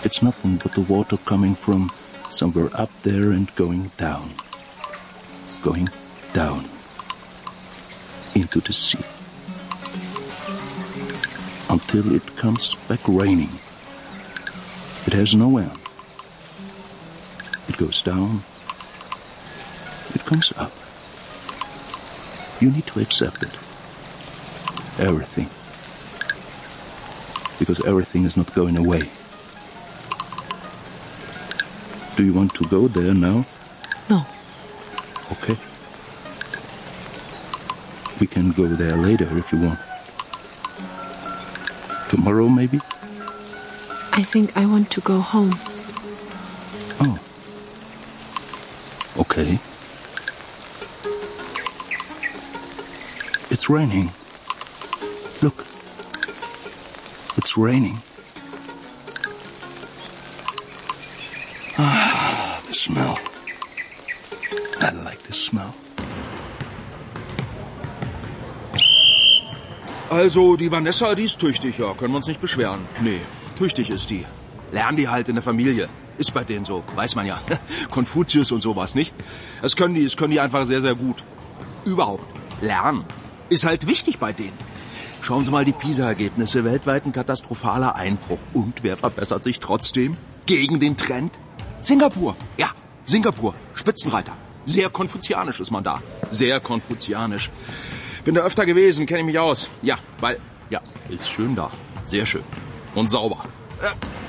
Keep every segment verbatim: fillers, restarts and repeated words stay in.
It's nothing but the water coming from somewhere up there and going down. Going down. Into the sea. Until it comes back raining. It has no end. It goes down. It comes up. You need to accept it. Everything. Because everything is not going away. Do you want to go there now? No. Okay. We can go there later if you want. Tomorrow, maybe? I think I want to go home. Oh. Okay. It's raining. Look. It's raining. Ah, the smell. I like the smell. Also, die Vanessa, die ist tüchtig, ja. Können wir uns nicht beschweren. Nee, tüchtig ist die. Lernen die halt in der Familie. Ist bei denen so, weiß man ja. Konfuzius und sowas, nicht? Das können die, das können die einfach sehr, sehr gut. Überhaupt. Lernen. Ist halt wichtig bei denen. Schauen Sie mal die PISA-Ergebnisse. Weltweit ein katastrophaler Einbruch. Und wer verbessert sich trotzdem? Gegen den Trend? Singapur. Ja, Singapur. Spitzenreiter. Sehr konfuzianisch ist man da. Sehr konfuzianisch. Bin da öfter gewesen, kenne ich mich aus. Ja, weil, ja, ist schön da. Sehr schön. Und sauber. Äh.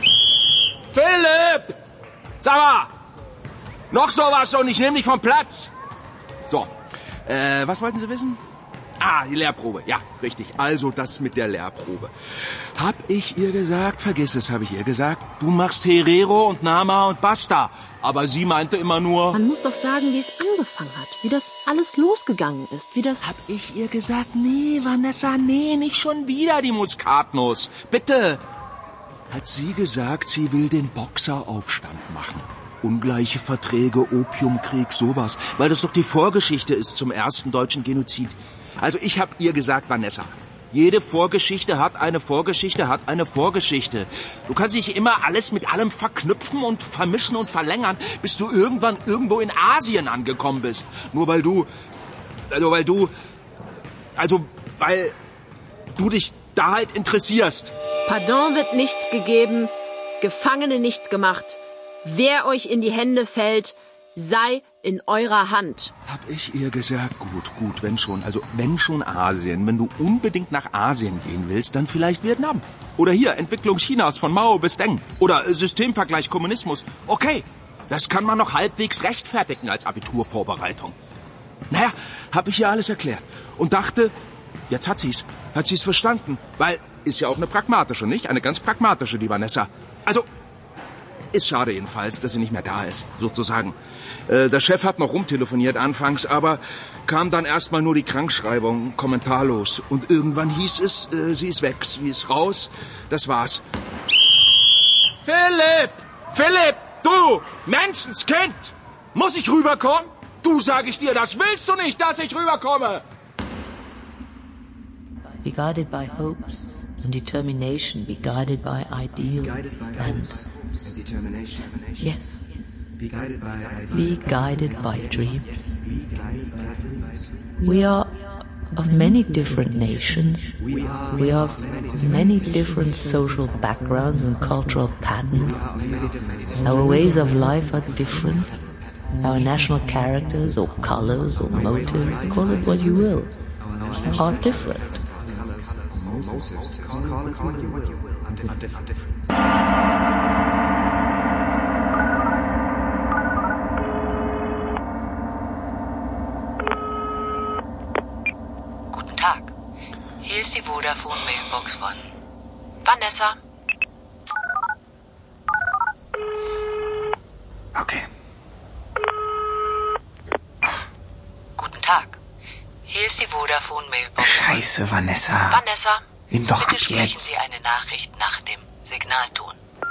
Philipp! Sag mal! Noch sowas und ich nehme dich vom Platz. So, äh, was wollten Sie wissen? Ah, die Lehrprobe. Ja, richtig. Also das mit der Lehrprobe. Hab ich ihr gesagt, vergiss es, habe ich ihr gesagt, du machst Herero und Nama und Basta. Aber sie meinte immer nur... Man muss doch sagen, wie es angefangen hat, wie das alles losgegangen ist, wie das... Hab ich ihr gesagt, nee, Vanessa, nee, nicht schon wieder die Muskatnuss. Bitte. Hat sie gesagt, sie will den Boxeraufstand machen. Ungleiche Verträge, Opiumkrieg, sowas. Weil das doch die Vorgeschichte ist zum ersten deutschen Genozid. Also ich hab ihr gesagt, Vanessa, jede Vorgeschichte hat eine Vorgeschichte, hat eine Vorgeschichte. Du kannst nicht immer alles mit allem verknüpfen und vermischen und verlängern, bis du irgendwann irgendwo in Asien angekommen bist. Nur weil du, also weil du, also weil du dich da halt interessierst. Pardon wird nicht gegeben, Gefangene nicht gemacht. Wer euch in die Hände fällt, sei in eurer Hand. Hab ich ihr gesagt, gut, gut, wenn schon, also wenn schon Asien, wenn du unbedingt nach Asien gehen willst, dann vielleicht Vietnam. Oder hier, Entwicklung Chinas von Mao bis Deng. Oder Systemvergleich Kommunismus. Okay, das kann man noch halbwegs rechtfertigen als Abiturvorbereitung. Naja, hab ich ihr alles erklärt. Und dachte, jetzt hat sie's, hat sie's verstanden. Weil, ist ja auch eine pragmatische, nicht? Eine ganz pragmatische, die Vanessa. Also, ist schade jedenfalls, dass sie nicht mehr da ist, sozusagen. Äh, der Chef hat noch rumtelefoniert anfangs, aber kam dann erstmal nur die Krankschreibung, kommentarlos. Und irgendwann hieß es, äh, sie ist weg, sie ist raus, das war's. Philipp! Philipp! Du! Menschenskind! Muss ich rüberkommen? Du, sag ich dir, das willst du nicht, dass ich rüberkomme! Be guided by hopes and determination, be guided by ideals and determination. Yes. Be guided by ideals. Be guided by dreams. We are of many different nations. We are of many different social backgrounds and cultural patterns. Our ways of life are different. Our national characters or colors or motives, call it what you will, are different. Guten Tag. Hier ist die Vodafone-Mailbox von Vanessa. Okay. Guten Tag. Hier ist die Vodafone-Mailbox. Scheiße, Vanessa. Vanessa, Nimm doch bitte ab sprechen jetzt. Sie eine Nachricht nach dem Signalton.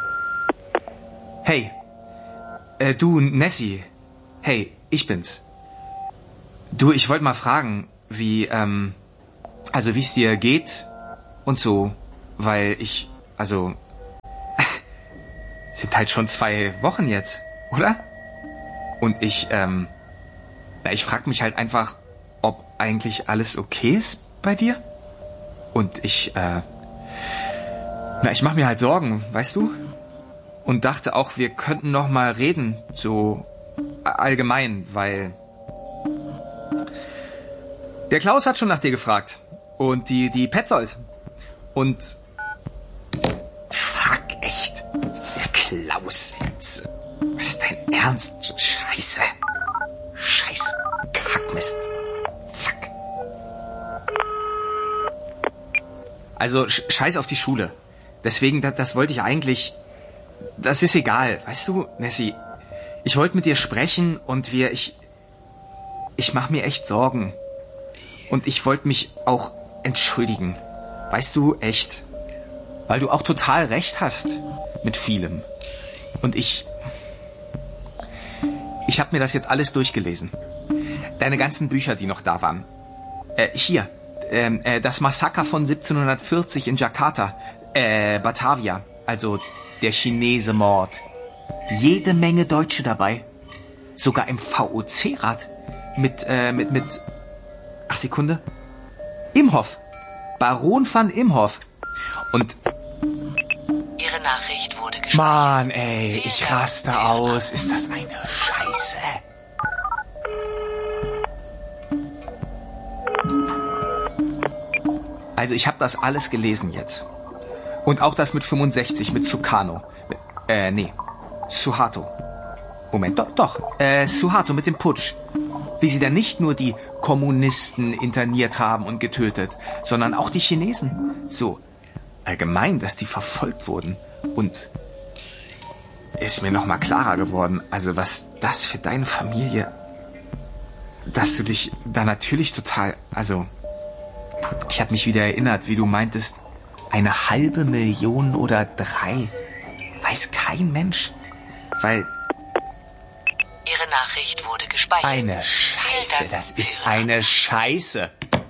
Hey. Äh, du, Nessie. Hey, ich bin's. Du, ich wollte mal fragen, wie, ähm, also wie es dir geht und so, weil ich, also, sind halt schon zwei Wochen jetzt, oder? Und ich, ähm, na, ich frag mich halt einfach, ob eigentlich alles okay ist bei dir. Und ich, äh, na, ich mach mir halt Sorgen, weißt du? Und dachte auch, wir könnten noch mal reden, so allgemein, weil der Klaus hat schon nach dir gefragt. Und die, die Petzold. Und fuck, echt. Der Klaus jetzt. Was ist dein Ernst? Scheiße. Scheiß Kackmist. Fuck. Also, scheiß auf die Schule. Deswegen, das, das wollte ich eigentlich... Das ist egal. Weißt du, Nessie, ich wollte mit dir sprechen und wir... Ich, ich mach mir echt Sorgen. Und ich wollte mich auch entschuldigen. Weißt du, echt. Weil du auch total recht hast mit vielem. Und ich... Ich habe mir das jetzt alles durchgelesen. Deine ganzen Bücher, die noch da waren. Äh, hier. Ähm, äh, das Massaker von siebzehnhundertvierzig in Jakarta. Äh, Batavia. Also der Chinese-Mord. Jede Menge Deutsche dabei. Sogar im V O C-Rat. Mit, äh, mit, mit... Ach, Sekunde. Imhoff. Baron van Imhoff. Und... Ihre Nachricht wurde gespeichert. Mann, ey, ich raste aus. Ist das eine Scheiße? Also ich habe das alles gelesen jetzt. Und auch das mit fünfundsechzig, mit Sukarno. Äh, nee. Suharto. Moment, doch, doch. Äh, Suharto mit dem Putsch. Wie sie dann nicht nur die Kommunisten interniert haben und getötet, sondern auch die Chinesen. So, allgemein, dass die verfolgt wurden. Und ist mir noch mal klarer geworden, also was das für deine Familie, dass du dich da natürlich total, also ich habe mich wieder erinnert, wie du meintest, eine halbe Million oder drei, weiß kein Mensch, weil Ihre Nachricht wurde gespeichert. eine Scheiße, das ist eine Scheiße.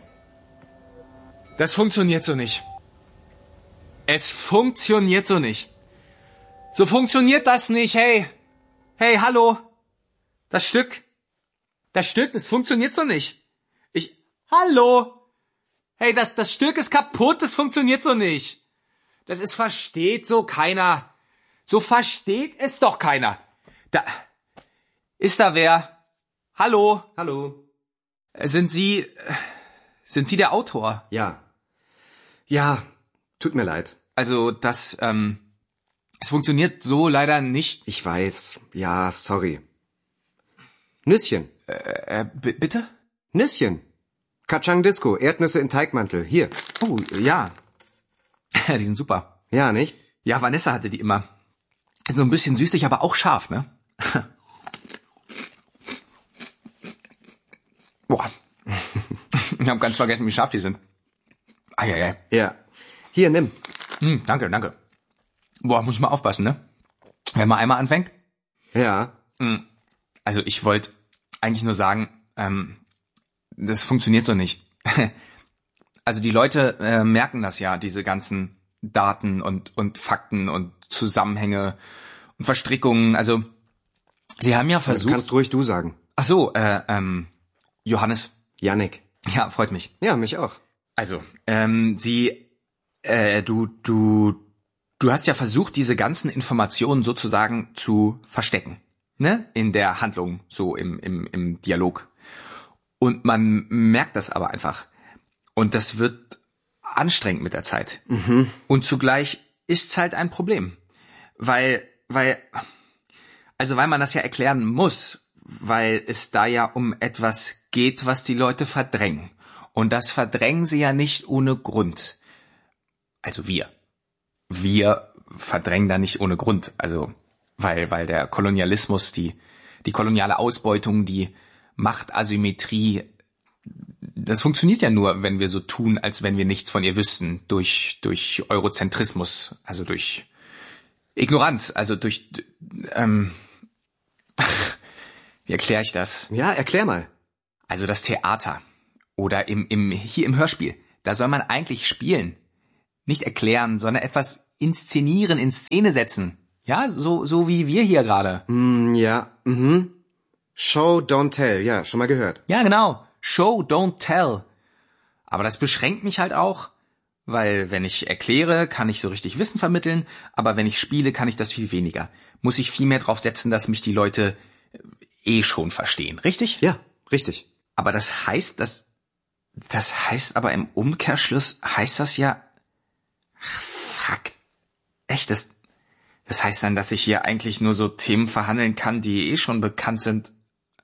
Das funktioniert so nicht. Es funktioniert so nicht. So funktioniert das nicht, hey. Hey, hallo. Das Stück. Das Stück, das funktioniert so nicht. Ich, hallo. Hey, das, das Stück ist kaputt, das funktioniert so nicht. Das ist, versteht so keiner. So versteht es doch keiner. Da, ist da wer? Hallo. Hallo. Sind Sie, sind Sie der Autor? Ja. Ja, tut mir leid. Also, das, ähm, es funktioniert so leider nicht. Ich weiß. Ja, sorry. Nüsschen. Äh, äh b- bitte? Nüsschen. Kachang Disco, Erdnüsse in Teigmantel. Hier. Oh, ja. Die sind super. Ja, nicht? Ja, Vanessa hatte die immer. So ein bisschen süßlich, aber auch scharf, ne? Boah. Ich habe ganz vergessen, wie scharf die sind. Eieiei. Ja. Hier, nimm. Hm, danke, danke. Boah, muss ich mal aufpassen, ne? Wenn man einmal anfängt. Ja. Also ich wollte eigentlich nur sagen, ähm, das funktioniert so nicht. Also die Leute äh, merken das ja, diese ganzen Daten und, und Fakten und Zusammenhänge und Verstrickungen. Also sie haben ja versucht... Das kannst ruhig du sagen. Ach so, äh, ähm, Johannes. Jannik. Ja, freut mich. Ja, mich auch. Also, ähm, sie, äh, du, du, du hast ja versucht, diese ganzen Informationen sozusagen zu verstecken, ne? In der Handlung, so im, im, im Dialog. Und man merkt das aber einfach. Und das wird anstrengend mit der Zeit. Mhm. Und zugleich ist's halt ein Problem. Weil, weil, also weil man das ja erklären muss, weil es da ja um etwas geht, was die Leute verdrängen. Und das verdrängen sie ja nicht ohne Grund. Also wir. Wir verdrängen da nicht ohne Grund. Also, weil, weil der Kolonialismus, die, die koloniale Ausbeutung, die Machtasymmetrie, das funktioniert ja nur, wenn wir so tun, als wenn wir nichts von ihr wüssten, durch, durch Eurozentrismus, also durch Ignoranz, also durch, ähm, wie erkläre ich das? Ja, erklär mal. Also das Theater oder im, im, hier im Hörspiel, da soll man eigentlich spielen, nicht erklären, sondern etwas inszenieren, in Szene setzen. Ja, so, so wie wir hier gerade. Mm, ja, mhm. Show, don't tell, ja, schon mal gehört. Ja, genau. Show, don't tell. Aber das beschränkt mich halt auch, weil wenn ich erkläre, kann ich so richtig Wissen vermitteln, aber wenn ich spiele, kann ich das viel weniger. Muss ich viel mehr drauf setzen, dass mich die Leute eh schon verstehen, richtig? Ja, richtig. Aber das heißt, dass, das heißt aber im Umkehrschluss heißt das ja, ach, fuck, echt, das, das heißt dann, dass ich hier eigentlich nur so Themen verhandeln kann, die eh schon bekannt sind.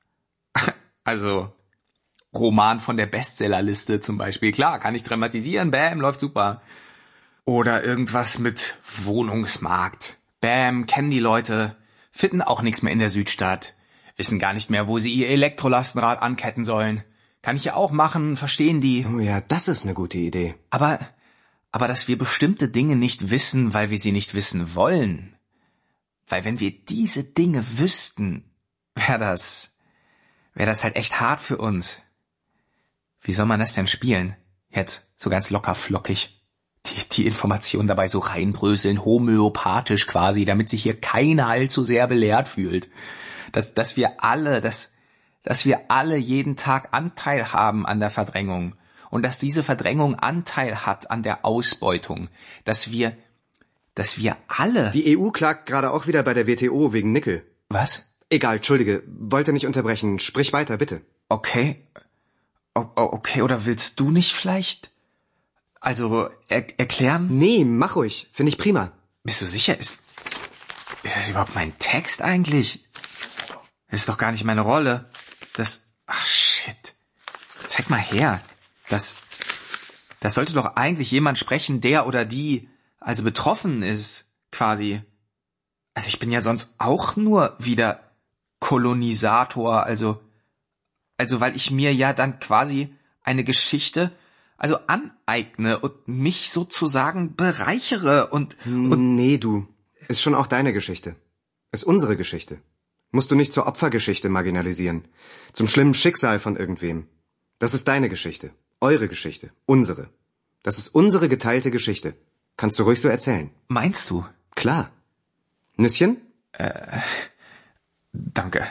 Also, Roman von der Bestsellerliste zum Beispiel. Klar, kann ich dramatisieren, bam, läuft super. Oder irgendwas mit Wohnungsmarkt. Bam, kennen die Leute, finden auch nichts mehr in der Südstadt, wissen gar nicht mehr, wo sie ihr Elektrolastenrad anketten sollen. Kann ich ja auch machen, verstehen die. Oh ja, das ist eine gute Idee. Aber, aber dass wir bestimmte Dinge nicht wissen, weil wir sie nicht wissen wollen. Weil wenn wir diese Dinge wüssten, wäre das, wäre das halt echt hart für uns. Wie soll man das denn spielen? Jetzt, so ganz locker flockig. Die, die Informationen dabei so reinbröseln, homöopathisch quasi, damit sich hier keiner allzu sehr belehrt fühlt. Dass, dass wir alle, dass, dass wir alle jeden Tag Anteil haben an der Verdrängung. Und dass diese Verdrängung Anteil hat an der Ausbeutung. Dass wir, dass wir alle... Die E U klagt gerade auch wieder bei der W T O wegen Nickel. Was? Egal, entschuldige, wollte nicht unterbrechen. Sprich weiter, bitte. Okay. O- okay, oder willst du nicht vielleicht... Also, er- erklären? Nee, mach ruhig. Finde ich prima. Bist du sicher? Ist, ist das überhaupt mein Text eigentlich? Ist doch gar nicht meine Rolle. Das... Ach, shit. Zeig mal her. Das... Das sollte doch eigentlich jemand sprechen, der oder die also betroffen ist, quasi. Also ich bin ja sonst auch nur wieder Kolonisator, also... Also weil ich mir ja dann quasi eine Geschichte... also aneigne und mich sozusagen bereichere und, und... Nee, du. Ist schon auch deine Geschichte. Ist unsere Geschichte. Musst du nicht zur Opfergeschichte marginalisieren. Zum schlimmen Schicksal von irgendwem. Das ist deine Geschichte. Eure Geschichte. Unsere. Das ist unsere geteilte Geschichte. Kannst du ruhig so erzählen. Meinst du? Klar. Nüsschen? Äh, danke.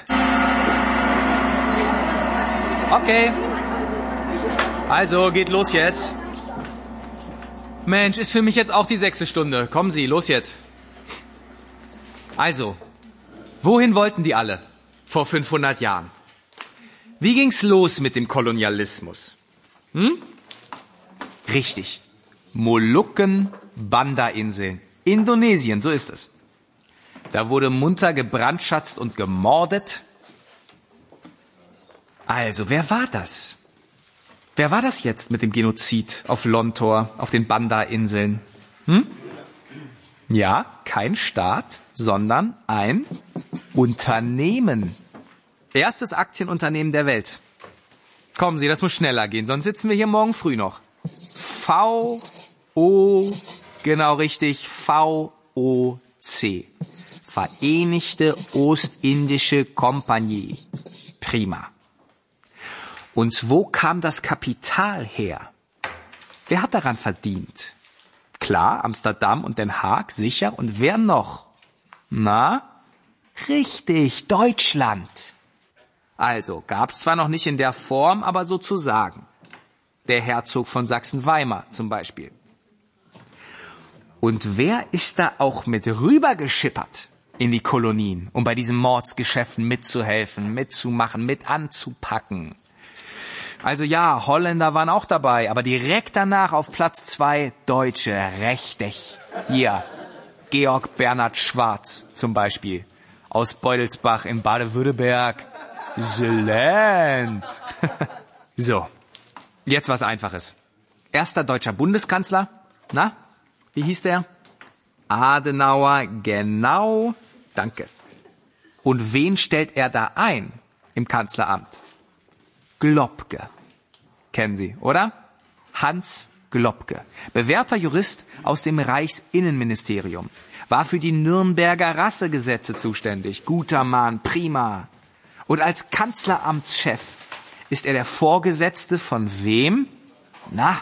Okay. Also, geht los jetzt. Mensch, ist für mich jetzt auch die sechste Stunde. Kommen Sie, los jetzt. Also, wohin wollten die alle vor fünfhundert Jahren? Wie ging's los mit dem Kolonialismus? Hm? Richtig. Molukken, Banda-Inseln. Indonesien, so ist es. Da wurde munter gebrandschatzt und gemordet. Also, wer war das? Wer war das jetzt mit dem Genozid auf Lontor, auf den Banda-Inseln? Hm? Ja, kein Staat, sondern ein Unternehmen. Erstes Aktienunternehmen der Welt. Kommen Sie, das muss schneller gehen, sonst sitzen wir hier morgen früh noch. V O, genau richtig, V O C. Vereinigte Ostindische Kompanie. Prima. Und wo kam das Kapital her? Wer hat daran verdient? Klar, Amsterdam und Den Haag, sicher. Und wer noch? Na? Richtig, Deutschland. Also, gab's zwar noch nicht in der Form, aber sozusagen. Der Herzog von Sachsen-Weimar zum Beispiel. Und wer ist da auch mit rübergeschippert in die Kolonien, um bei diesen Mordsgeschäften mitzuhelfen, mitzumachen, mit anzupacken? Also ja, Holländer waren auch dabei, aber direkt danach auf Platz zwei Deutsche, richtig. Hier, Georg Bernhard Schwarz zum Beispiel, aus Beutelsbach in Baden-Württemberg. Exzellent. So, jetzt was Einfaches. Erster deutscher Bundeskanzler, na, wie hieß der? Adenauer, genau, danke. Und wen stellt er da ein im Kanzleramt? Globke. Kennen Sie, oder? Hans Globke. Bewährter Jurist aus dem Reichsinnenministerium. War für die Nürnberger Rassegesetze zuständig. Guter Mann, prima. Und als Kanzleramtschef ist er der Vorgesetzte von wem? Na,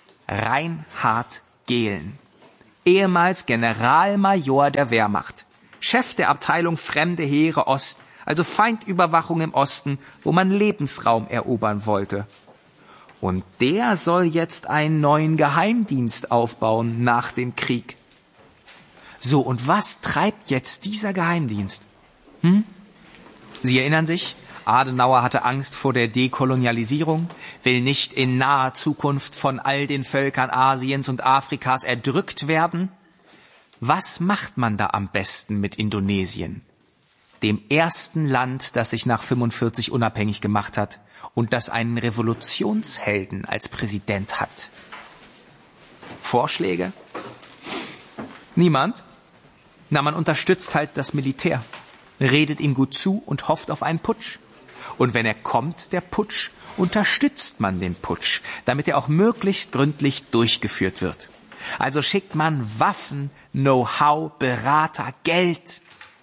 Reinhard Gehlen. Ehemals Generalmajor der Wehrmacht. Chef der Abteilung Fremde Heere Ost, also Feindüberwachung im Osten, wo man Lebensraum erobern wollte. Und der soll jetzt einen neuen Geheimdienst aufbauen nach dem Krieg. So, und was treibt jetzt dieser Geheimdienst? Hm? Sie erinnern sich? Adenauer hatte Angst vor der Dekolonialisierung, will nicht in naher Zukunft von all den Völkern Asiens und Afrikas erdrückt werden. Was macht man da am besten mit Indonesien? Dem ersten Land, das sich nach fünfundvierzig unabhängig gemacht hat und das einen Revolutionshelden als Präsident hat. Vorschläge? Niemand? Na, man unterstützt halt das Militär, redet ihm gut zu und hofft auf einen Putsch. Und wenn er kommt, der Putsch, unterstützt man den Putsch, damit er auch möglichst gründlich durchgeführt wird. Also schickt man Waffen, Know-how, Berater, Geld.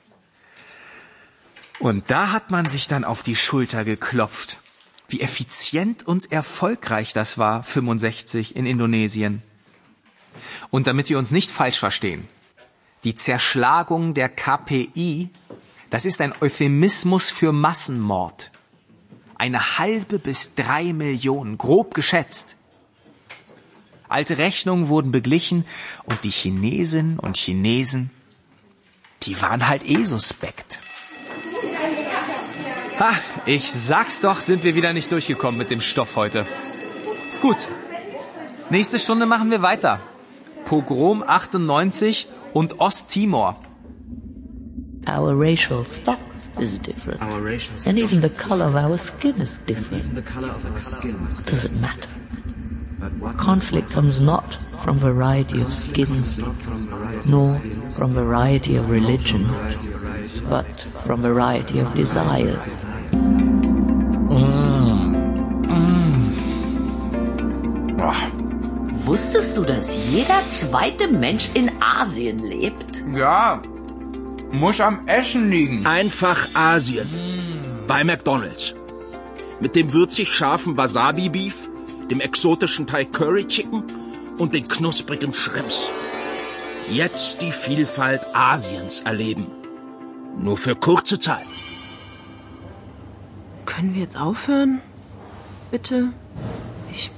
Und da hat man sich dann auf die Schulter geklopft. Wie effizient und erfolgreich das war, fünfundsechzig in Indonesien. Und damit wir uns nicht falsch verstehen, die Zerschlagung der K P I, das ist ein Euphemismus für Massenmord. Eine halbe bis drei Millionen, grob geschätzt. Alte Rechnungen wurden beglichen und die Chinesinnen und Chinesen, die waren halt eh suspekt. Ha, ich sag's doch, sind wir wieder nicht durchgekommen mit dem Stoff heute. Gut, nächste Stunde machen wir weiter. Pogrom achtundneunzig und Osttimor. Our racial stock is different. And even the color of our skin is different. What does it matter? Conflict comes not from variety of skins, nor from variety of religion, but from variety of desires. Mm. Mm. Oh. Wusstest du, dass jeder zweite Mensch in Asien lebt? Ja, muss am Essen liegen. Einfach Asien. Bei McDonald's. Mit dem würzig scharfen Wasabi-Beef, dem exotischen Thai Curry Chicken und den knusprigen Shrimps. Jetzt die Vielfalt Asiens erleben. Nur für kurze Zeit. Können wir jetzt aufhören? Bitte? Ich...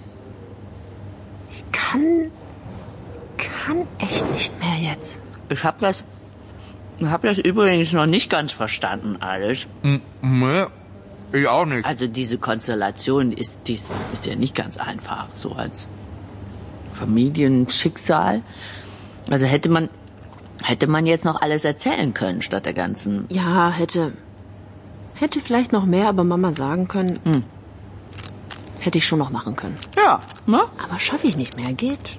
Ich kann... kann echt nicht mehr jetzt. Ich hab das... Ich hab das übrigens noch nicht ganz verstanden, alles. Nee, ich auch nicht. Also diese Konstellation ist, dies ist ja nicht ganz einfach, so als Familienschicksal. Also hätte man, hätte man jetzt noch alles erzählen können, statt der ganzen... Ja, hätte... Hätte vielleicht noch mehr, aber Mama sagen können... Hm. Hätte ich schon noch machen können. Ja, ne? Aber schaffe ich nicht mehr, geht.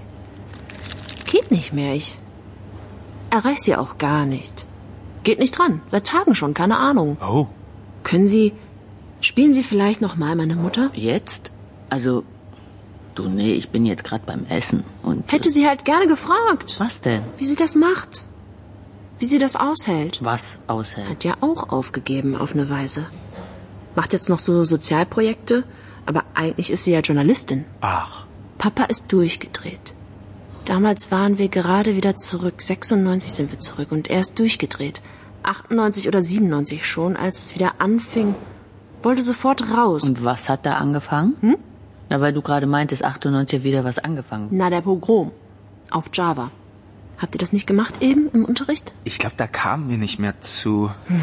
Geht nicht mehr, ich... erreiche sie auch gar nicht. Geht nicht dran, seit Tagen schon, keine Ahnung. Oh. Können Sie... Spielen Sie vielleicht noch mal meine Mutter? Jetzt? Also, du, nee, ich bin jetzt gerade beim Essen und... Hätte sie halt gerne gefragt. Was denn? Wie sie das macht. Wie sie das aushält. Was aushält? Hat ja auch aufgegeben, auf eine Weise. Macht jetzt noch so Sozialprojekte, aber eigentlich ist sie ja Journalistin. Ach. Papa ist durchgedreht. Damals waren wir gerade wieder zurück. sechsundneunzig sind wir zurück und er ist durchgedreht. achtundneunzig oder siebenundneunzig schon, als es wieder anfing. Wollte sofort raus. Und was hat da angefangen? Hm? Na, weil du gerade meintest, achtundneunzig hat wieder was angefangen. Na, der Pogrom. Auf Java. Habt ihr das nicht gemacht eben im Unterricht? Ich glaube, da kamen wir nicht mehr zu. Hm.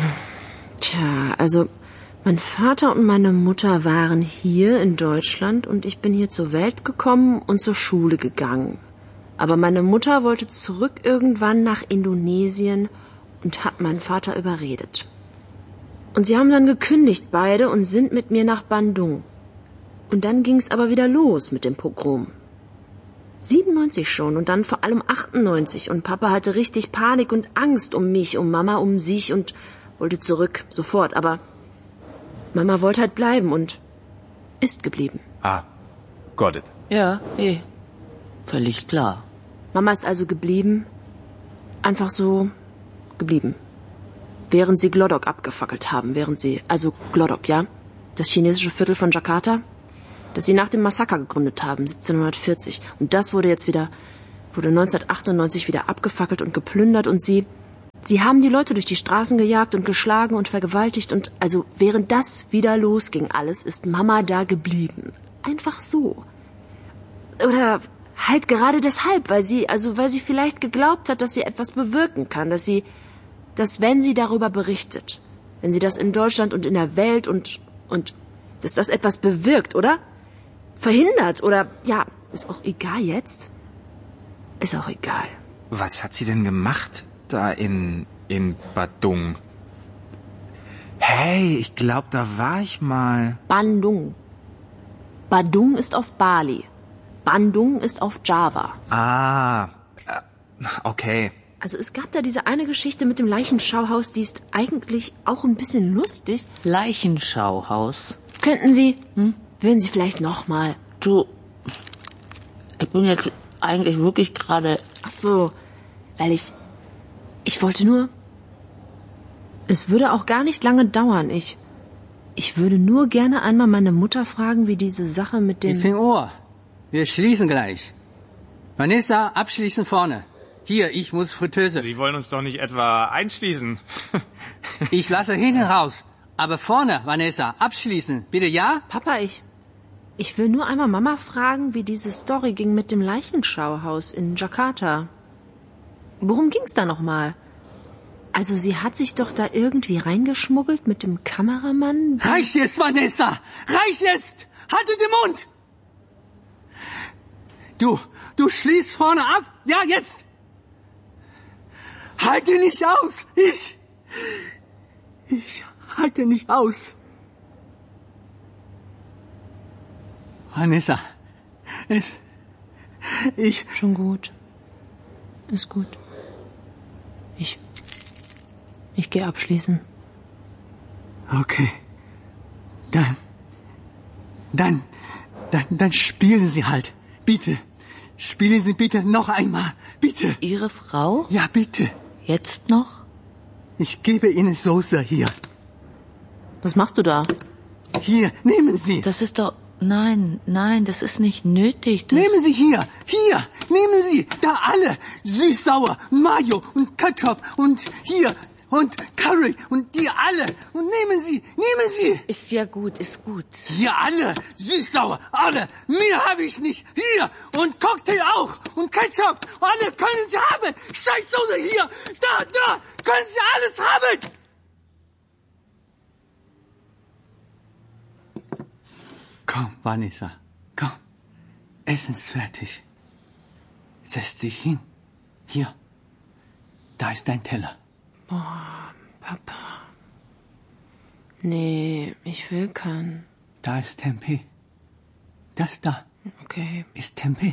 Tja, also mein Vater und meine Mutter waren hier in Deutschland und ich bin hier zur Welt gekommen und zur Schule gegangen. Aber meine Mutter wollte zurück irgendwann nach Indonesien und hat meinen Vater überredet. Und sie haben dann gekündigt beide und sind mit mir nach Bandung. Und dann ging's aber wieder los mit dem Pogrom. siebenundneunzig schon und dann vor allem achtundneunzig und Papa hatte richtig Panik und Angst um mich, um Mama, um sich und wollte zurück, sofort. Aber Mama wollte halt bleiben und ist geblieben. Ah, got it. Ja, eh. Völlig klar. Mama ist also geblieben, einfach so geblieben. Während sie Glodok abgefackelt haben, während sie, also Glodok, ja, das chinesische Viertel von Jakarta, das sie nach dem Massaker gegründet haben, siebzehnhundertvierzig. Und das wurde jetzt wieder, wurde neunzehnhundertachtundneunzig wieder abgefackelt und geplündert und sie, Sie haben die Leute durch die Straßen gejagt und geschlagen und vergewaltigt und also während das wieder losging alles, ist Mama da geblieben. Einfach so. Oder halt gerade deshalb, weil sie, also weil sie vielleicht geglaubt hat, dass sie etwas bewirken kann, dass sie, dass wenn sie darüber berichtet, wenn sie das in Deutschland und in der Welt und, und, dass das etwas bewirkt, oder? Verhindert, oder, ja, ist auch egal jetzt. Ist auch egal. Was hat sie denn gemacht da in, in Badung? Hey, ich glaube, da war ich mal. Bandung. Badung ist auf Bali. Bandung ist auf Java. Ah, okay. Also es gab da diese eine Geschichte mit dem Leichenschauhaus, die ist eigentlich auch ein bisschen lustig. Leichenschauhaus? Könnten Sie, hm? Würden Sie vielleicht nochmal? Du, ich bin jetzt eigentlich wirklich gerade... Ach so, weil ich, ich wollte nur... Es würde auch gar nicht lange dauern, ich... Ich würde nur gerne einmal meine Mutter fragen, wie diese Sache mit dem... zehn Uhr. Wir schließen gleich. Vanessa, abschließen vorne. Hier, ich muss Fritteuse. Sie wollen uns doch nicht etwa einschließen. Ich lasse hinten raus. Aber vorne, Vanessa, abschließen. Bitte, ja? Papa, ich... Ich will nur einmal Mama fragen, wie diese Story ging mit dem Leichenschauhaus in Jakarta. Worum ging's da nochmal? Also sie hat sich doch da irgendwie reingeschmuggelt mit dem Kameramann? Reicht jetzt, Vanessa! Reicht jetzt! Haltet den Mund! Du, du schließt vorne ab. Ja, jetzt! Halte nicht aus! Ich... Ich halte nicht aus. Vanessa, es... Ich... Schon gut. Ist gut. Ich... Ich gehe abschließen. Okay. Dann... Dann... Dann, dann spielen Sie halt. Bitte. Spielen Sie bitte noch einmal. Bitte. Ihre Frau? Ja, bitte. Jetzt noch? Ich gebe Ihnen Soße hier. Was machst du da? Hier, nehmen Sie. Das ist doch... Nein, nein, das ist nicht nötig. Das nehmen Sie hier, hier, nehmen Sie, da alle. Süß-sauer, Mayo und Ketchup und hier und Curry und die alle. Und nehmen Sie, nehmen Sie. Ist ja gut, ist gut. Hier alle, süß-sauer, alle. Mehr habe ich nicht. Hier und Cocktail auch und Ketchup. Alle können Sie haben. Scheißsoße hier, da, da, können Sie alles haben. Komm, Vanessa, komm. Essen ist fertig. Setz dich hin. Hier. Da ist dein Teller. Boah, Papa. Nee, ich will keinen. Da ist Tempeh. Das da. Okay. Ist Tempeh.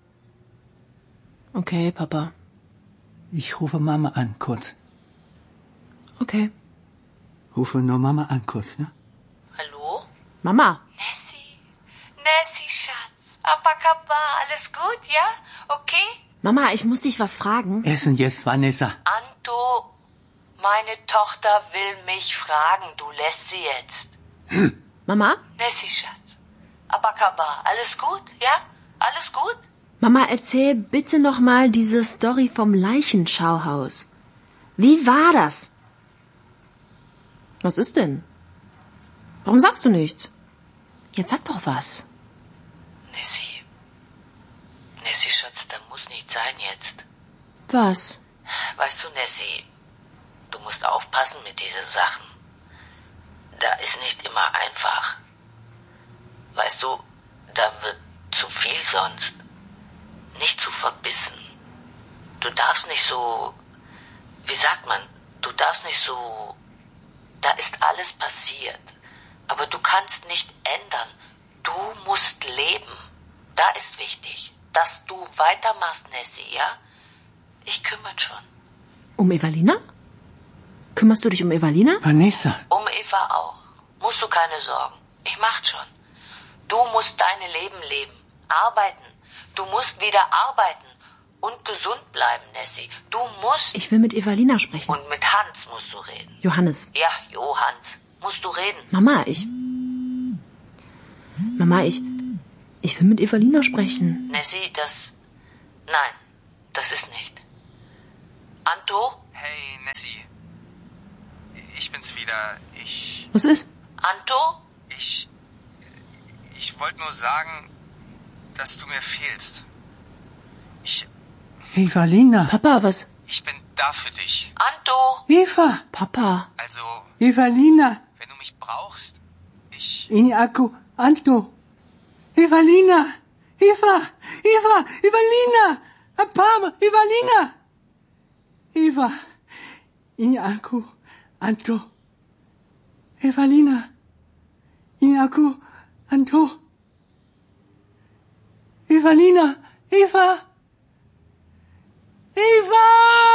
Okay, Papa. Ich rufe Mama an, kurz. Okay. Rufe nur Mama an, kurz, ja? Hallo? Mama. Nessie. Nessie, Schatz. Abakaba, alles gut, ja? Okay? Mama, ich muss dich was fragen. Essen jetzt, Vanessa. Anto, meine Tochter will mich fragen. Du lässt sie jetzt. Hm. Mama? Nessie, Schatz. Abakaba, alles gut, ja? Alles gut? Mama, erzähl bitte noch mal diese Story vom Leichenschauhaus. Wie war das? Was ist denn? Warum sagst du nichts? Jetzt sag doch was. Nessie. Nessie, Schatz, da muss nicht sein jetzt. Was? Weißt du, Nessie, du musst aufpassen mit diesen Sachen. Da ist nicht immer einfach. Weißt du, da wird zu viel sonst. Nicht zu verbissen. Du darfst nicht so... Wie sagt man? Du darfst nicht so... Da ist alles passiert. Aber du kannst nicht ändern. Du musst leben. Da ist wichtig, dass du weitermachst, Nessie, ja? Ich kümmere schon. Um Evalina? Kümmerst du dich um Evalina? Vanessa. Um Eva auch. Musst du keine Sorgen. Ich mach schon. Du musst deine Leben leben. Arbeiten. Du musst wieder arbeiten. Und gesund bleiben, Nessie. Du musst... Ich will mit Evalina sprechen. Und mit Hans musst du reden. Johannes. Ja, Johannes. Musst du reden. Mama, ich... Mama, ich... Ich will mit Evalina sprechen. Nessie, das... Nein, das ist nicht. Anto? Hey, Nessie. Ich bin's wieder. Ich... Was ist? Anto? Ich... Ich wollte nur sagen, dass du mir fehlst. Ich... Evalina. Papa, was? Ich bin da für dich. Anto? Eva. Papa. Also, Evalina. wenn du mich brauchst, ich... Ini aku Anto. Evalina. Eva. Eva. Evalina. Apa, Evalina. Eva. Ini aku Anto. Evalina. Ini aku Anto. Evalina. Eva. Eva!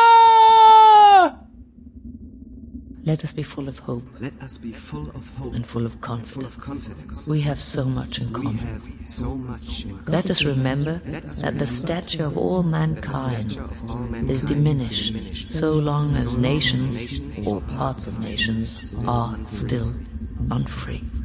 Let us be full of hope. Let us be full of hope. And full of confidence. Full of confidence. We have so much in We common. have so much in common. Let us remember that the stature of all mankind is diminished so long as nations, or parts of nations, are still unfree.